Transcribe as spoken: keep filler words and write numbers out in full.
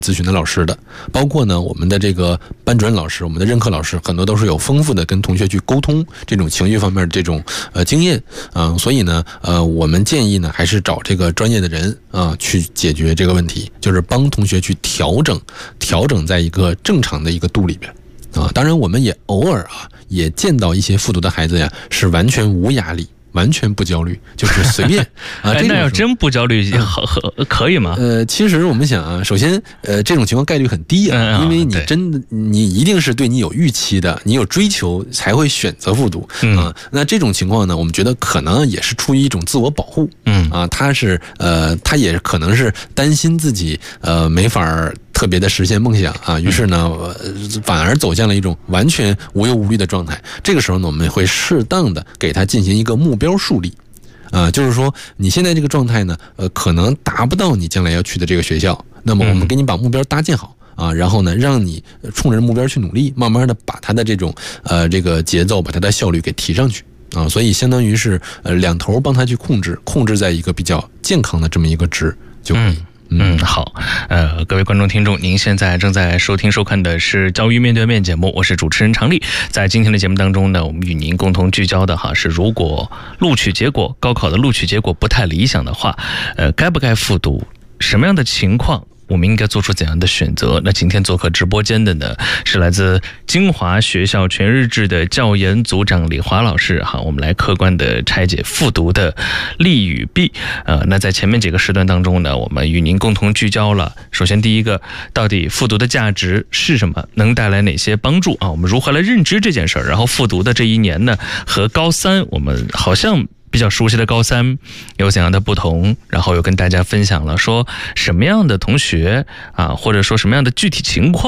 咨询的老师的，包括呢我们的这个班主任老师，我们的任课老师，很多都是有丰富的跟同学去沟通这种情绪方面的这种呃经验啊、呃，所以呢呃我们建议呢还是找这个专业的人啊、呃、去解决这个问题，就是帮同学去调整调整在一个正常的一个度里边啊。当然我们也偶尔啊也见到一些复读的孩子呀是完全无压力，完全不焦虑，就是随便啊。 哎，那要真不焦虑，好、嗯、可以吗？ 呃，其实我们想啊，首先，呃，这种情况概率很低啊，嗯、因为你真的，你一定是对你有预期的，你有追求才会选择复读、嗯、啊。那这种情况呢，我们觉得可能也是出于一种自我保护，嗯啊，他是呃，他也可能是担心自己呃没法特别的实现梦想啊，于是呢、呃，反而走向了一种完全无忧无虑的状态。这个时候呢，我们会适当的给他进行一个目标树立，啊，就是说你现在这个状态呢，呃，可能达不到你将来要去的这个学校，那么我们给你把目标搭建好啊，然后呢，让你冲着目标去努力，慢慢的把他的这种呃这个节奏，把他的效率给提上去啊，所以相当于是呃两头帮他去控制，控制在一个比较健康的这么一个值就可以。嗯嗯，好，呃，各位观众听众，您现在正在收听收看的是教育面对面节目，我是主持人常丽。在今天的节目当中呢，我们与您共同聚焦的哈是，如果录取结果高考的录取结果不太理想的话，呃，该不该复读？什么样的情况我们应该做出怎样的选择？那今天做客直播间的呢，是来自金华学校全日制的教研组长李华老师哈，我们来客观的拆解复读的利与弊。呃，那在前面几个时段当中呢，我们与您共同聚焦了。首先第一个，到底复读的价值是什么？能带来哪些帮助啊？我们如何来认知这件事儿？然后复读的这一年呢，和高三我们好像比较熟悉的高三有怎样的不同，然后又跟大家分享了说什么样的同学啊，或者说什么样的具体情况